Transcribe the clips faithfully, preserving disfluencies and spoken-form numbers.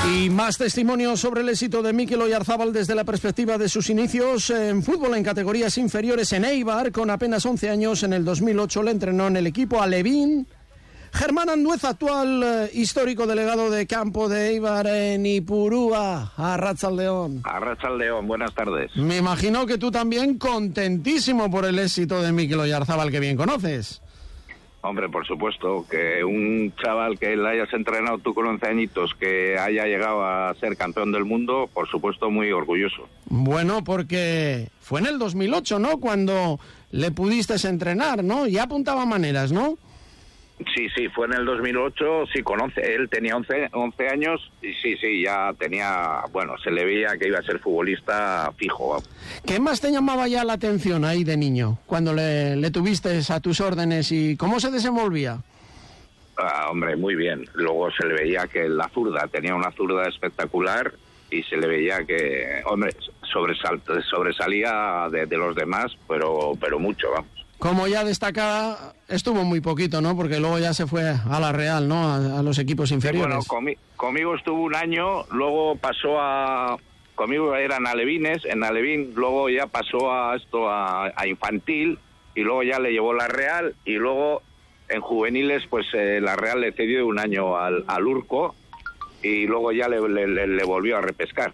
Y más testimonios sobre el éxito de Mikel Oyarzábal desde la perspectiva de sus inicios en fútbol en categorías inferiores en Eibar. Con apenas once años, en el dos mil ocho le entrenó en el equipo a Levín. Germán Andueza, actual eh, histórico delegado de campo de Eibar en Ipurúa. Arratsaldeon. Arratsaldeon, buenas tardes. Me imagino que tú también contentísimo por el éxito de Mikel Oyarzábal, que bien conoces. Hombre, por supuesto, que un chaval que le hayas entrenado tú con once añitos, que haya llegado a ser campeón del mundo, por supuesto, muy orgulloso. Bueno, porque fue en el dos mil ocho, ¿no?, cuando le pudiste entrenar, ¿no? Ya apuntaba maneras, ¿no? Sí, sí, fue en el dos mil ocho, sí, con once, él tenía once, once años y sí, sí, ya tenía, bueno, se le veía que iba a ser futbolista fijo. ¿Qué más te llamaba ya la atención ahí de niño, cuando le, le tuviste a tus órdenes y cómo se desenvolvía? Ah, hombre, muy bien. Luego se le veía que la zurda, tenía una zurda espectacular y se le veía que, hombre, sobresal, sobresalía de, de los demás, pero, pero mucho, vamos. Como ya destacada, estuvo muy poquito, ¿no? Porque luego ya se fue a la Real, ¿no? A, a los equipos inferiores. Bueno, comi- conmigo estuvo un año, luego pasó a... Conmigo eran alevines, en Alevín, luego ya pasó a esto, a, a infantil, y luego ya le llevó la Real, y luego en juveniles, pues eh, la Real le cedió un año al, al Urco, y luego ya le, le, le volvió a repescar.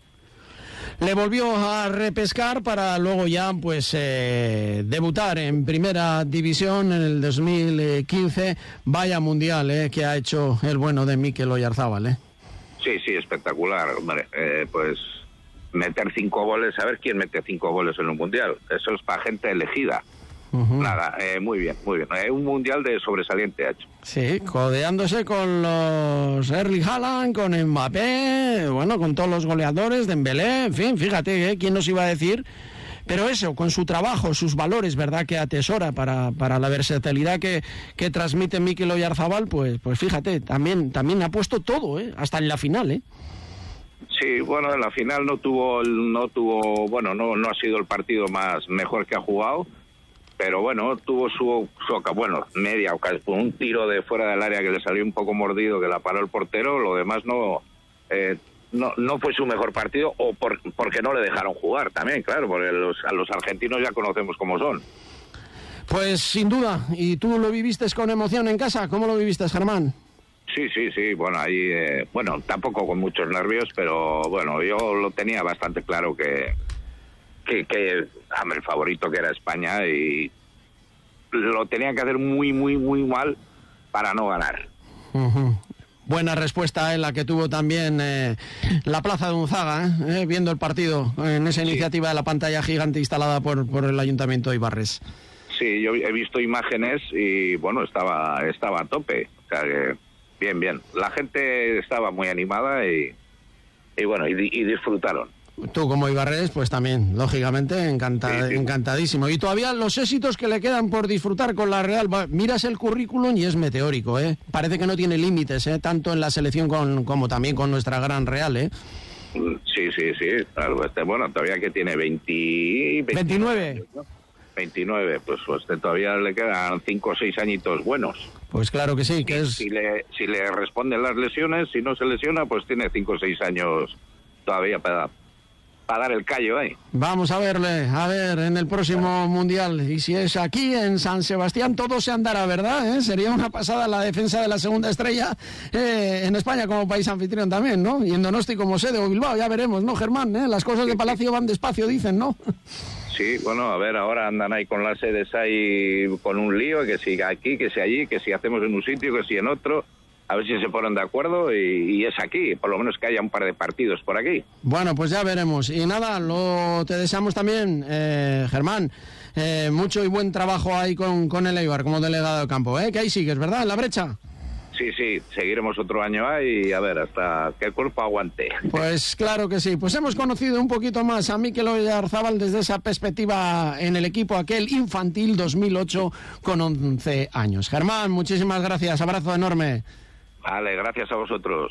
Le volvió a repescar para luego ya pues eh, debutar en primera división en el dos mil quince. Vaya mundial eh, que ha hecho el bueno de Mikel Oyarzábal, ¿eh? Sí, sí, espectacular, hombre. Eh, pues meter cinco goles, a ver quién mete cinco goles en un mundial. Eso es para gente elegida. Uh-huh. Nada, eh, muy bien, muy bien. Eh, un mundial de sobresaliente ha hecho. Sí, codeándose con los Erling Haaland, con Mbappé, bueno, con todos los goleadores, Dembélé, en fin, fíjate, ¿eh? ¿Quién nos iba a decir? Pero eso, con su trabajo, sus valores, ¿verdad?, que atesora para, para la versatilidad que, que transmite Mikel Oyarzábal, pues, pues fíjate, también, también ha puesto todo, ¿eh? Hasta en la final, ¿eh? Sí, bueno, en la final no tuvo, no tuvo, bueno, no, no ha sido el partido más mejor que ha jugado, pero bueno, tuvo su, su bueno, media ocasión, un tiro de fuera del área que le salió un poco mordido, que la paró el portero, lo demás no, eh, no, no fue su mejor partido, o por, porque no le dejaron jugar también, claro, porque los, a los argentinos ya conocemos cómo son. Pues sin duda, y tú lo viviste con emoción en casa, ¿cómo lo viviste, Germán? Sí, sí, sí, bueno, ahí, eh, bueno, tampoco con muchos nervios, pero bueno, yo lo tenía bastante claro que... que, que hombre, el favorito que era España, y lo tenían que hacer muy, muy, muy mal para no ganar. Uh-huh. Buena respuesta en la que tuvo también eh, la Plaza de Unzaga, eh, eh, viendo el partido en esa iniciativa sí. de la pantalla gigante instalada por, por el Ayuntamiento de Ibarres. Sí, yo he visto imágenes y bueno, estaba, estaba a tope, o sea que bien, bien. La gente estaba muy animada y, y bueno, y, y disfrutaron. Tú como Ibarres, pues también, lógicamente, encanta, sí, sí. encantadísimo. Y todavía los éxitos que le quedan por disfrutar con la Real, miras el currículum y es meteórico, ¿eh? Parece que no tiene límites, ¿eh? Tanto en la selección con, como también con nuestra gran Real, ¿eh? Sí, sí, sí. Claro, este, bueno, todavía que tiene veinte, veintinueve. Años, ¿no? veintinueve, pues este, todavía le quedan cinco o seis añitos buenos. Pues claro que sí, que es... Si le, si le responden las lesiones, si no se lesiona, pues tiene cinco o seis años todavía para... para dar el callo ahí. Vamos a verle, a ver, en el próximo Mundial. Y si es aquí, en San Sebastián, todo se andará, ¿verdad? ¿Eh? Sería una pasada la defensa de la segunda estrella eh, en España como país anfitrión también, ¿no? Y en Donosti como sede o Bilbao, ya veremos, ¿no, Germán? ¿Eh? Las cosas de Palacio van despacio, dicen, ¿no? Sí, bueno, a ver, ahora andan ahí con las sedes ahí con un lío, que si aquí, que si allí, que si hacemos en un sitio, que si en otro... A ver si se ponen de acuerdo y, y es aquí, por lo menos que haya un par de partidos por aquí. Bueno, pues ya veremos. Y nada, lo te deseamos también, eh, Germán, eh, mucho y buen trabajo ahí con, con el Eibar como delegado de campo, ¿eh? Que ahí sigues, ¿verdad? En la brecha. Sí, sí, seguiremos otro año ahí y a ver hasta que el cuerpo aguante. Pues claro que sí. Pues hemos conocido un poquito más a Mikel Oyarzábal desde esa perspectiva en el equipo aquel infantil dos mil ocho con once años. Germán, muchísimas gracias. Abrazo enorme. Vale, gracias a vosotros.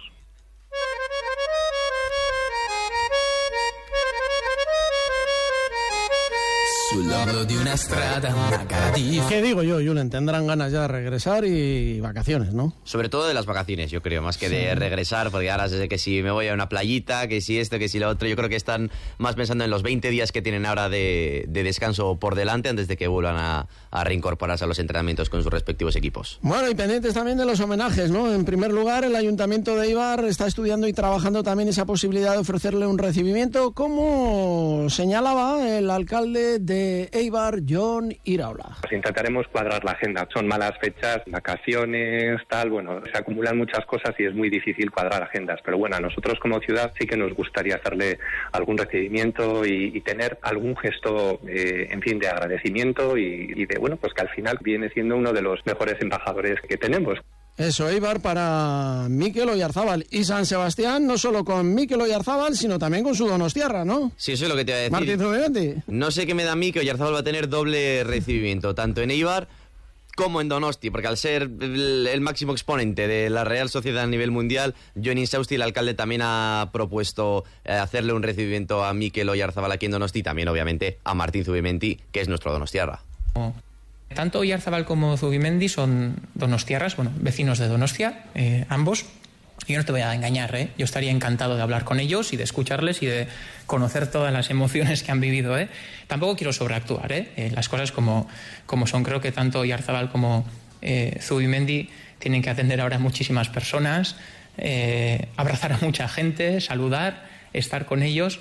sull'orlo di una strada, una cara di... ¿Qué digo yo, Julen? Tendrán ganas ya de regresar y vacaciones, ¿no? Sobre todo de las vacaciones, yo creo, más que sí. de regresar, porque ahora sé que si me voy a una playita, que si esto, que si lo otro, yo creo que están más pensando en los veinte días que tienen ahora de, de descanso por delante antes de que vuelvan a, a reincorporarse a los entrenamientos con sus respectivos equipos. Bueno, y pendientes también de los homenajes, ¿no? En primer lugar, el Ayuntamiento de Eibar está estudiando y trabajando también esa posibilidad de ofrecerle un recibimiento, como señalaba el alcalde de Eibar, Jon Iraola. Pues intentaremos cuadrar la agenda. Son malas fechas, vacaciones, tal, bueno, se acumulan muchas cosas y es muy difícil cuadrar agendas. Pero bueno, a nosotros como ciudad sí que nos gustaría hacerle algún recibimiento y, y tener algún gesto, eh, en fin, de agradecimiento y, y de, bueno, pues que al final viene siendo uno de los mejores embajadores que tenemos. Eso, Eibar para Mikel Oyarzábal. Y San Sebastián, no solo con Mikel Oyarzábal, sino también con su donostiarra, ¿no? Sí, eso es lo que te iba a decir. Martín Zubimendi. No sé qué me da a mí que Oyarzábal va a tener doble recibimiento, tanto en Eibar como en Donosti, porque al ser el, el máximo exponente de la Real Sociedad a nivel mundial, Jon Insausti, el alcalde, también ha propuesto eh, hacerle un recibimiento a Mikel Oyarzábal aquí en Donosti, y también, obviamente, a Martín Zubimendi, que es nuestro donostiarra. Oh. Tanto Oyarzábal como Zubimendi son donostiarras, bueno, vecinos de Donostia, eh, ambos. Yo no te voy a engañar, ¿eh? Yo estaría encantado de hablar con ellos y de escucharles y de conocer todas las emociones que han vivido, ¿eh? Tampoco quiero sobreactuar, ¿eh? Eh, las cosas como, como son. Creo que tanto Oyarzábal como eh, Zubimendi tienen que atender ahora a muchísimas personas, eh, abrazar a mucha gente, saludar, estar con ellos.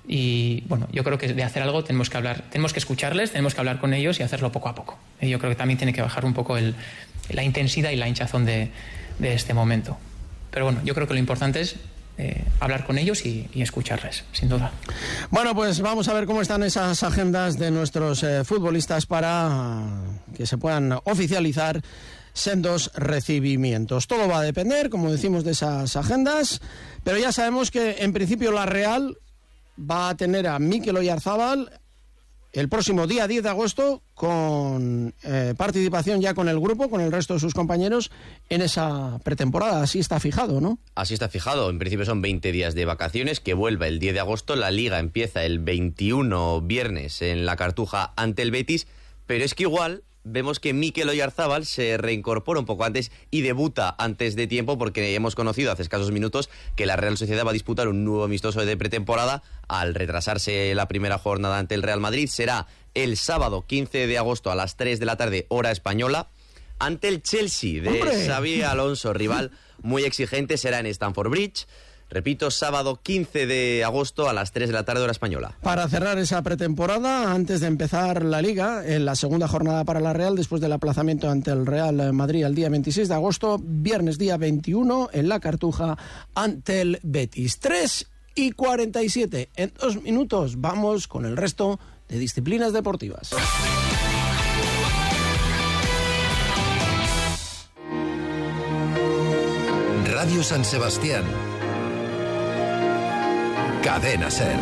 Y bueno, yo creo que de hacer algo tenemos que hablar, tenemos que escucharles, tenemos que hablar con ellos y hacerlo poco a poco. Y yo creo que también tiene que bajar un poco el, la intensidad y la hinchazón de, de este momento. Pero bueno, yo creo que lo importante es eh, hablar con ellos y, y escucharles, sin duda. Bueno, pues vamos a ver cómo están esas agendas de nuestros eh, futbolistas para que se puedan oficializar sendos recibimientos. Todo va a depender, como decimos, de esas agendas, pero ya sabemos que en principio la Real va a tener a Mikel Oyarzábal el próximo día diez de agosto con eh, participación ya con el grupo, con el resto de sus compañeros en esa pretemporada. Así está fijado, ¿no? Así está fijado. En principio son veinte días de vacaciones, que vuelva el diez de agosto. La Liga empieza el veintiuno, viernes, en la Cartuja ante el Betis, pero es que igual vemos que Mikel Oyarzábal se reincorpora un poco antes y debuta antes de tiempo, porque hemos conocido hace escasos minutos que la Real Sociedad va a disputar un nuevo amistoso de pretemporada al retrasarse la primera jornada ante el Real Madrid. Será el sábado quince de agosto a las tres de la tarde, hora española, ante el Chelsea de ¡Hombre! Xabi Alonso, rival muy exigente. Será en Stamford Bridge. Repito, sábado quince de agosto a las tres de la tarde, hora española. Para cerrar esa pretemporada, antes de empezar la Liga, en la segunda jornada para la Real, después del aplazamiento ante el Real Madrid el día veintiséis de agosto, viernes día veintiuno, en la Cartuja ante el Betis. tres y cuarenta y siete. En dos minutos vamos con el resto de disciplinas deportivas. Radio San Sebastián. Cadena SER.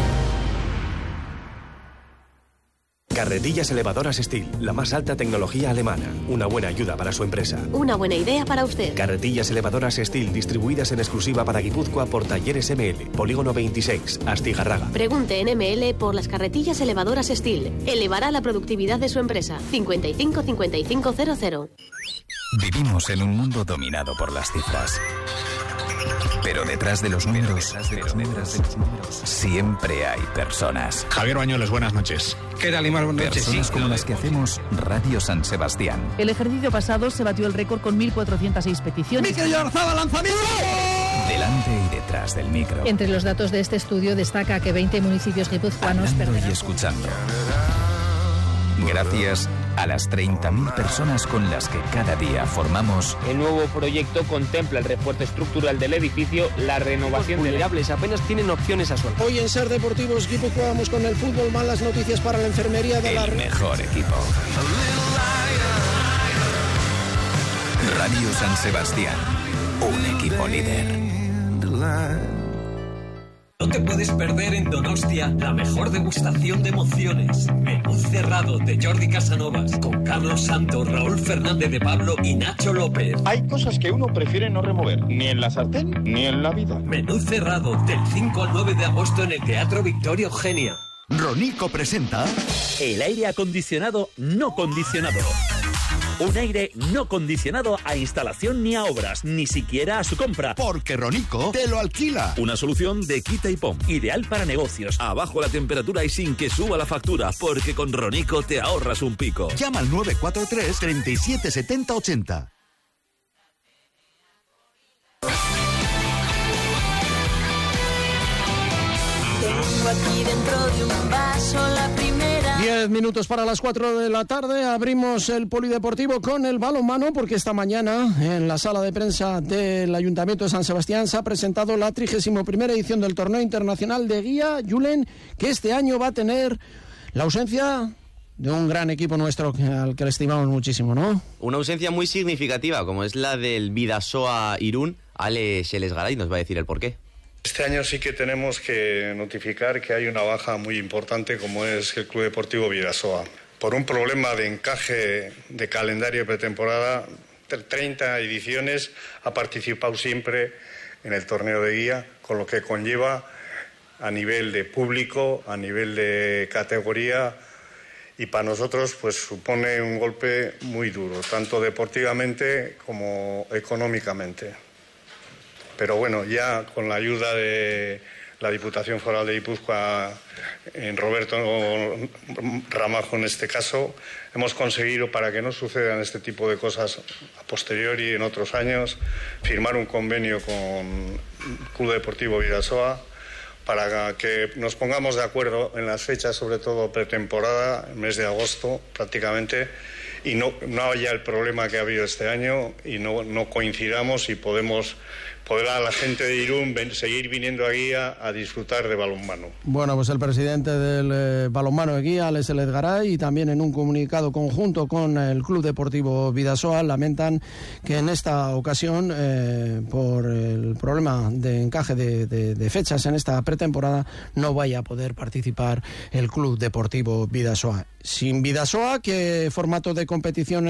Carretillas elevadoras Steel, la más alta tecnología alemana. Una buena ayuda para su empresa. Una buena idea para usted. Carretillas elevadoras Steel, distribuidas en exclusiva para Guipúzcoa por Talleres M L, Polígono veintiséis, Astigarraga. Pregunte en M L por las carretillas elevadoras Steel. Elevará la productividad de su empresa. cincuenta y cinco cincuenta y cinco cero cero. Vivimos en un mundo dominado por las cifras. Pero detrás de los números, de los números, siempre hay personas. Javier Bañuelos, buenas noches. ¿Qué tal, Imar? Buenas noches. Personas como las que hacemos Radio San Sebastián. El ejercicio pasado se batió el récord con mil cuatrocientas seis peticiones. ¡Mikel Oyarzábal, lanzamiento! Delante y detrás del micro. Entre los datos de este estudio destaca que veinte municipios guipuzcoanos Hablando y escuchando. Gracias a las treinta mil personas con las que cada día formamos. El nuevo proyecto contempla el refuerzo estructural del edificio, la renovación Los vulnerables de... apenas tienen opciones a sueldo. Hoy en Ser Deportivos Guipúzcoa vamos con el fútbol, malas noticias para la enfermería de el la... El mejor equipo. Radio San Sebastián, un equipo líder. No te puedes perder en Donostia la mejor degustación de emociones. Menú cerrado de Jordi Casanovas con Carlos Santos, Raúl Fernández de Pablo y Nacho López. Hay cosas que uno prefiere no remover, ni en la sartén ni en la vida. Menú cerrado del cinco al nueve de agosto en el Teatro Victoria Eugenia. Ronico presenta el aire acondicionado no condicionado. Un aire no condicionado a instalación ni a obras, ni siquiera a su compra. Porque Ronico te lo alquila. Una solución de quita y pon. Ideal para negocios. Abajo la temperatura y sin que suba la factura. Porque con Ronico te ahorras un pico. Llama al nueve cuatro tres, treinta y siete, setenta, ochenta. Tengo aquí dentro de un vaso la primera. Diez minutos para las cuatro de la tarde. Abrimos el polideportivo con el balonmano porque esta mañana en la sala de prensa del Ayuntamiento de San Sebastián se ha presentado la trigésima primera edición del Torneo Internacional de Guía, Julen, que este año va a tener la ausencia de un gran equipo nuestro al que le estimamos muchísimo, ¿no? Una ausencia muy significativa, como es la del Bidasoa Irún. Ale Xelesgaray nos va a decir el porqué. Este año sí que tenemos que notificar que hay una baja muy importante como es el Club Deportivo Bidasoa. Por un problema de encaje de calendario de pretemporada, treinta ediciones ha participado siempre en el torneo de guía, con lo que conlleva a nivel de público, a nivel de categoría, y para nosotros pues supone un golpe muy duro, tanto deportivamente como económicamente. Pero bueno, ya con la ayuda de la Diputación Foral de Guipúzcoa, en Roberto Ramajo en este caso, hemos conseguido, para que no sucedan este tipo de cosas a posteriori en otros años, firmar un convenio con Club Deportivo Bidasoa para que nos pongamos de acuerdo en las fechas, sobre todo pretemporada, el mes de agosto prácticamente, y no, no haya el problema que ha habido este año y no, no coincidamos y podemos podrá la gente de Irún ven, seguir viniendo aquí a, a disfrutar de balonmano. Bueno, pues el presidente del eh, balonmano de Guía, Alex Xelesgaray, y también en un comunicado conjunto con el Club Deportivo Bidasoa, lamentan que en esta ocasión, eh, por el problema de encaje de, de, de fechas en esta pretemporada, no vaya a poder participar el Club Deportivo Bidasoa. Sin Bidasoa, ¿qué formato de competición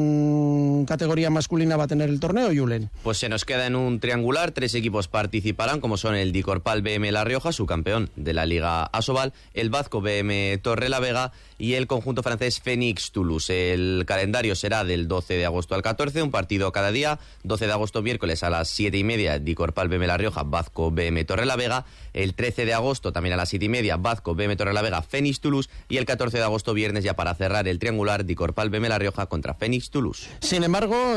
en categoría masculina va a tener el torneo, Julen? Pues se nos queda en un triangular. Tres equipos participarán, como son el Dicorpal B M La Rioja, su campeón de la Liga Asobal, el Bazco B M Torrelavega y el conjunto francés Phoenix Toulouse. El calendario será del doce de agosto al catorce, un partido cada día. doce de agosto miércoles a las siete y media, Dicorpal B M La Rioja, Bazco B M Torrelavega. El trece de agosto también a las siete y media, Bazco B M Torrelavega, Phoenix Toulouse. Y el catorce de agosto viernes, ya para cerrar el triangular, Dicorpal B M La Rioja contra Phoenix Toulouse. Sin embargo,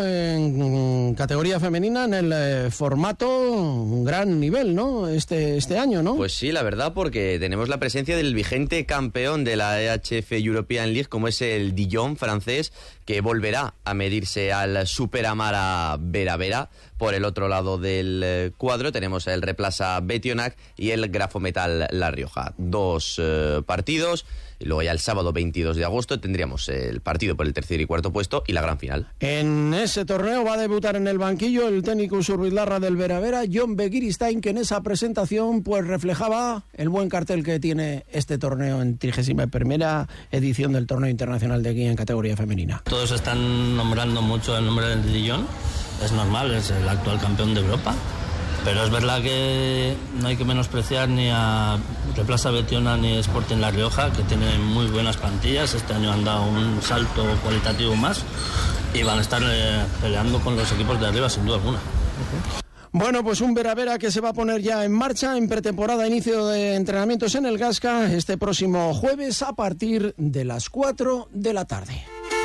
en categoría femenina, en el eh, formato, un gran nivel, ¿no? Este, este año, ¿no? Pues sí, la verdad, porque tenemos la presencia del vigente campeón de la E H F European League, como es el Dijon francés, que volverá a medirse al Super Amara Vera Vera. Por el otro lado del cuadro tenemos el Replaza Betionac y el Grafometal La Rioja. Dos eh, partidos. Y luego ya el sábado veintidós de agosto tendríamos el partido por el tercer y cuarto puesto y la gran final. En ese torneo va a debutar en el banquillo el técnico Usurbildarra del Vera Vera, John Begiristain, que en esa presentación pues reflejaba el buen cartel que tiene este torneo en trigésima primera edición del Torneo Internacional de Guía en categoría femenina. Todos están nombrando mucho el nombre del Dijon, es normal, es el actual campeón de Europa. Pero es verdad que no hay que menospreciar ni a Replaza Betiona ni Sporting La Rioja, que tienen muy buenas plantillas. Este año han dado un salto cualitativo más y van a estar eh, peleando con los equipos de arriba, sin duda alguna. Bueno, pues un Vera Vera que se va a poner ya en marcha en pretemporada, inicio de entrenamientos en el Gasca este próximo jueves a partir de las cuatro de la tarde.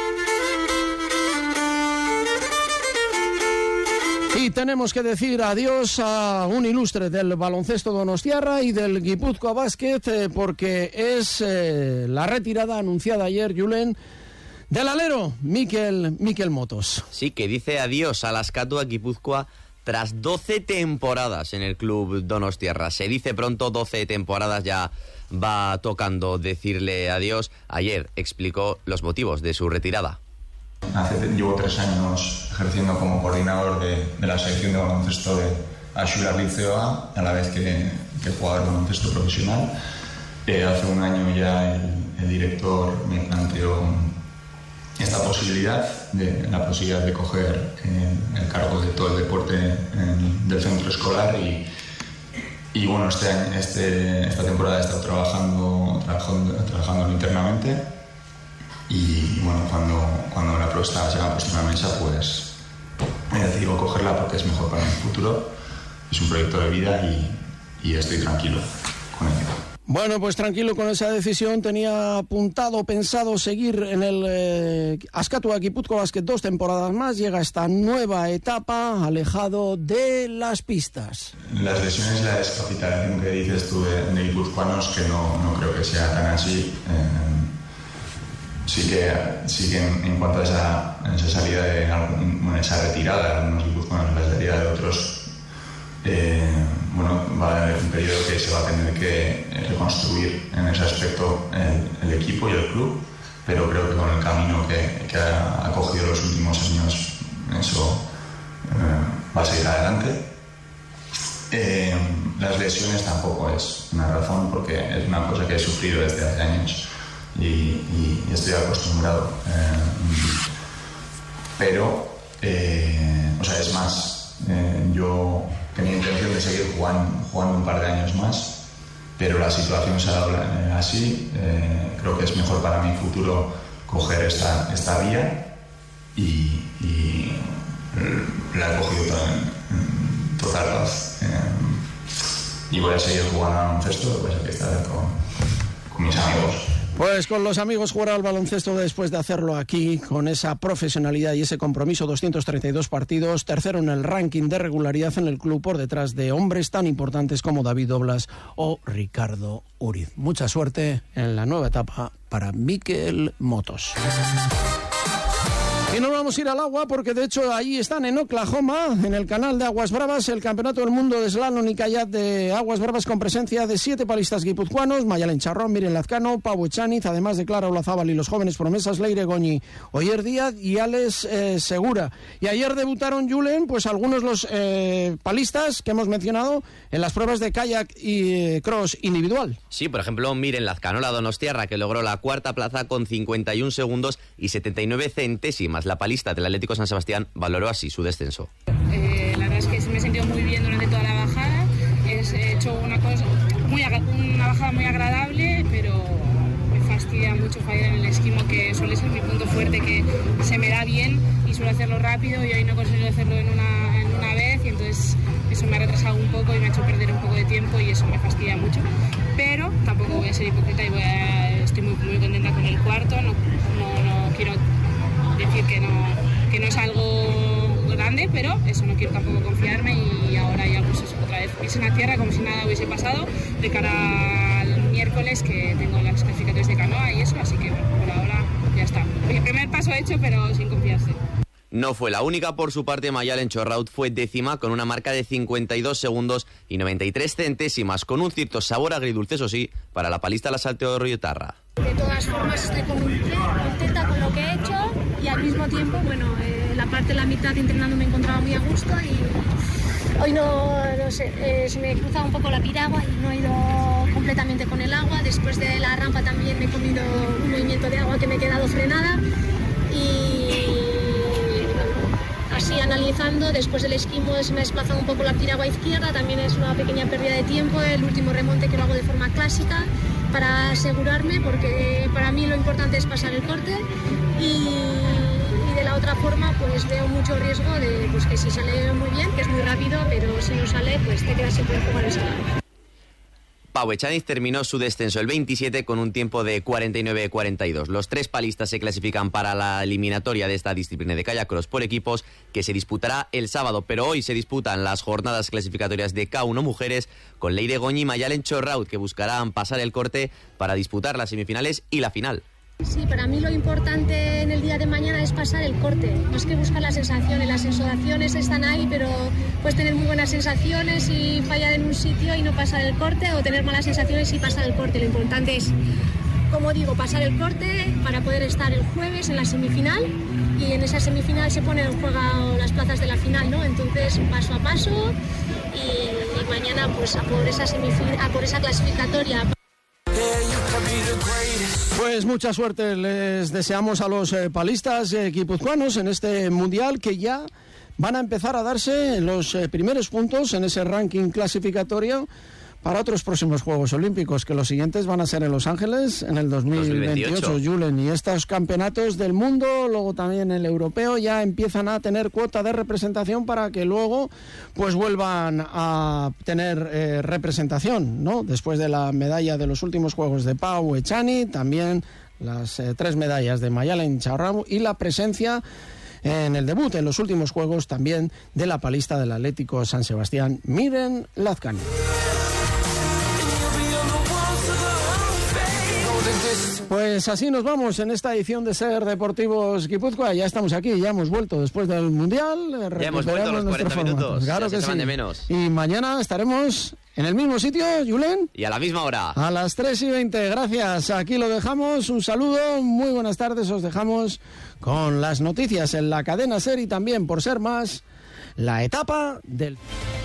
Y tenemos que decir adiós a un ilustre del baloncesto donostiarra y del Guipúzcoa Basket, eh, porque es eh, la retirada anunciada ayer, Julen, del alero Mikel, Mikel Motos. Sí, que dice adiós a la Azkatuak Guipúzcoa tras doce temporadas en el club donostiarra. Se dice pronto, doce temporadas, ya va tocando decirle adiós. Ayer explicó los motivos de su retirada. Hace, llevo tres años ejerciendo como coordinador de, de la selección de baloncesto de Axular Liceoa, a la vez que, que jugador de baloncesto profesional. Eh, hace un año ya el, el director me planteó esta posibilidad, de, la posibilidad de coger eh, el cargo de todo el deporte en, del centro escolar y, y bueno, este, año, este esta temporada he estado trabajando, trabajando, trabajándolo internamente y bueno, cuando, cuando la propuesta se me ha puesto en la mesa, pues he decidido cogerla porque es mejor para mi futuro, es un proyecto de vida y, y estoy tranquilo con ello. Bueno, pues tranquilo con esa decisión. Tenía apuntado, pensado seguir en el eh, Azkatua Gipuzkoa Basket dos temporadas más. Llega esta nueva etapa alejado de las pistas. Las lesiones y la descapitalización que dices tú de, de guipuzcoanos, que no, no creo que sea tan así. Eh, sí que, sí que en, en cuanto a esa, esa salida, de algún, bueno, esa retirada de algunos guipuzcoanos, la salida de otros... Eh, bueno, va a haber un periodo que se va a tener que reconstruir en ese aspecto el, el equipo y el club, pero creo que con el camino que, que ha, ha cogido los últimos años eso eh, va a seguir adelante. Eh, las lesiones tampoco es una razón, porque es una cosa que he sufrido desde hace años y, y, y estoy acostumbrado, eh, pero eh, o sea, es más, eh, yo tenía intención de seguir jugando, jugando un par de años más, pero la situación se ha dado eh, así. Eh, creo que es mejor para mi futuro coger esta, esta vía y, y la he cogido en total paz. Eh, y voy a seguir jugando al baloncesto, lo que pasa es que estaré con, con mis amigos. Pues con los amigos jugar al baloncesto después de hacerlo aquí, con esa profesionalidad y ese compromiso, doscientos treinta y dos partidos, tercero en el ranking de regularidad en el club por detrás de hombres tan importantes como David Doblas o Ricardo Uriz. Mucha suerte en la nueva etapa para Mikel Motos. Y nos vamos a ir al agua porque de hecho ahí están en Oklahoma, en el canal de Aguas Bravas, el Campeonato del Mundo de Slalom y Kayak de Aguas Bravas con presencia de siete palistas guipuzcoanos: Mayalen Charrón, Miren Lazcano, Pau Echaniz, además de Clara Olazábal y los jóvenes promesas Leire Goñi, Oyer Díaz y Alex eh, Segura. Y ayer debutaron, Julen, pues algunos los eh, palistas que hemos mencionado en las pruebas de kayak y eh, cross individual. Sí, por ejemplo, Miren Lazcano, la donostiarra, que logró la cuarta plaza con cincuenta y un segundos y setenta y nueve centésimas. La palista del Atlético San Sebastián valoró así su descenso. Eh, la verdad es que me he sentido muy bien durante toda la bajada. He hecho una, cosa, muy, una bajada muy agradable, pero me fastidia mucho fallar en el esquimo, que suele ser mi punto fuerte, que se me da bien y suelo hacerlo rápido, y hoy no he conseguido hacerlo en una, en una vez, y entonces eso me ha retrasado un poco y me ha hecho perder un poco de tiempo, y eso me fastidia mucho. Pero tampoco voy a ser hipócrita y voy a, estoy muy, muy contenta con el cuarto. No, no, no quiero decir que no, que no es algo grande, pero eso, no quiero tampoco confiarme, y ahora ya pues eso, otra vez es una tierra como si nada hubiese pasado de cara al miércoles, que tengo las clasificatorias de canoa y eso, así que bueno, por ahora ya está. El primer paso hecho, pero sin confiarse. No fue la única. Por su parte, Mayalen Chorraut fue décima con una marca de cincuenta y dos segundos y noventa y tres centésimas, con un cierto sabor agridulce, eso sí, para la palista la salteo de Rollotarra. De todas formas, estoy contenta con lo que he hecho, y al mismo tiempo, bueno, eh, la parte de la mitad entrenando me encontraba muy a gusto, y hoy no, no sé, eh, se me cruza un poco la piragua y no he ido completamente con el agua. Después de la rampa también me he comido un movimiento de agua que me he quedado frenada, y así analizando, después del esquimo se me ha desplazado un poco la piragua izquierda, también es una pequeña pérdida de tiempo. El último remonte que lo hago de forma clásica para asegurarme, porque para mí lo importante es pasar el corte, y, y de la otra forma pues veo mucho riesgo de pues que si sale muy bien, que es muy rápido, pero si no sale pues te quedas siempre en jugar ese lado. Pau Echaniz terminó su descenso el veintisiete con un tiempo de cuarenta y nueve cuarenta y dos. Los tres palistas se clasifican para la eliminatoria de esta disciplina de kayak cross por equipos, que se disputará el sábado, pero hoy se disputan las jornadas clasificatorias de K uno mujeres, con Leire Goñi y Mayalen Chorraut, que buscarán pasar el corte para disputar las semifinales y la final. Sí, para mí lo importante en el día de mañana es pasar el corte, más que buscar las sensaciones. Las sensaciones están ahí, pero puedes tener muy buenas sensaciones y fallar en un sitio y no pasar el corte, o tener malas sensaciones y pasar el corte. Lo importante es, como digo, pasar el corte para poder estar el jueves en la semifinal, y en esa semifinal se ponen en juego las plazas de la final, ¿no? Entonces, paso a paso, y, y mañana pues a por esa semifinal, a por esa clasificatoria. Pues mucha suerte les deseamos a los eh, palistas eh, guipuzcoanos en este mundial, que ya van a empezar a darse los eh, primeros puntos en ese ranking clasificatorio para otros próximos Juegos Olímpicos, que los siguientes van a ser en Los Ángeles en el dos mil veintiocho, Julen, y estos campeonatos del mundo, luego también el europeo, ya empiezan a tener cuota de representación para que luego pues vuelvan a tener eh, representación, ¿no? Después de la medalla de los últimos Juegos de Pau Echani, también las eh, tres medallas de Mayalen Charramu y la presencia en el debut en los últimos Juegos también de la palista del Atlético San Sebastián, Miren Lazcani. Pues así nos vamos en esta edición de Ser Deportivos Guipúzcoa. Ya estamos aquí, ya hemos vuelto después del Mundial. Ya hemos vuelto a los cuarenta minutos. Claro ya que se sí. de menos. Y mañana estaremos en el mismo sitio, Julen. Y a la misma hora. A las tres y veinte. Gracias. Aquí lo dejamos. Un saludo. Muy buenas tardes. Os dejamos con las noticias en la cadena Ser y también, por ser más, la etapa del...